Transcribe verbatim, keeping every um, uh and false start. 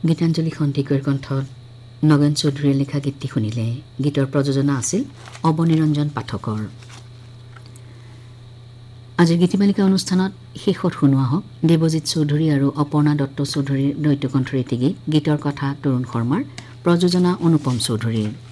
গীতাঞ্জলি সন্দিকৈৰ কণ্ঠত নগেন চৌধুৰীয়ে লিখা গীতটি শুনিলে। গীতৰ প্ৰযোজনা আছিল অৱনিৰঞ্জন পাঠকৰ। আজিৰ গীতিমালিকা অনুষ্ঠানত শেষত শুনোৱা হওক দেৱজিৎ চৌধুৰী আৰু অপৰ্ণা দত্ত চৌধুৰীৰ দ্বৈত কণ্ঠৰ এটি গীত। গীতৰ কথা তৰুণ শৰ্মাৰ, প্ৰযোজনা অনুপম চৌধুৰীৰ।